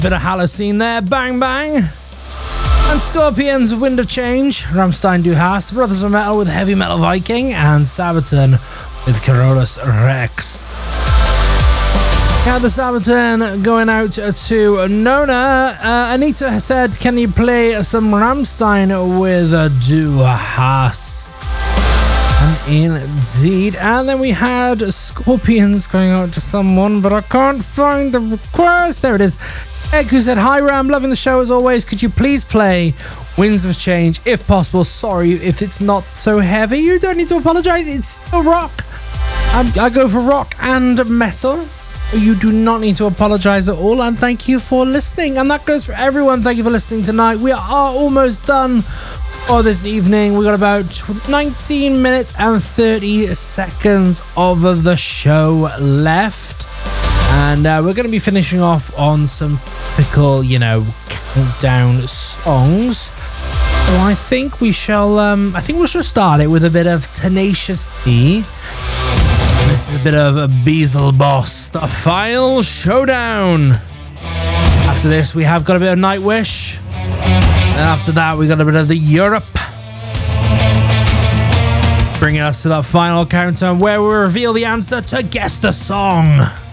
Bit of Holocene there, Bang Bang. And Scorpions, Wind of Change, Rammstein Du Hast, Brothers of Metal with Heavy Metal Viking, and Sabaton with Carolus Rex. Now the Sabaton going out to Nona. Anita said, can you play some Rammstein with Du Hast? And indeed. And then we had Scorpions going out to someone, but I can't find the request. There it is. Egg, who said, hi Ram, loving the show as always. Could you please play Winds of Change if possible? Sorry if it's not so heavy. You don't need to apologize. It's still rock. I go for rock and metal. You do not need to apologize at all. And thank you for listening. And that goes for everyone. Thank you for listening tonight. We are almost done for this evening. We got about 19 minutes and 30 seconds of the show left. And we're going to be finishing off on some typical, countdown songs. So I think we shall, we'll just start it with a bit of Tenacious D. And this is a bit of a Beelzebub, the final showdown. After this, we have got a bit of Nightwish. And after that, we got a bit of the Europe. Bringing us to that final countdown where we reveal the answer to Guess the Song.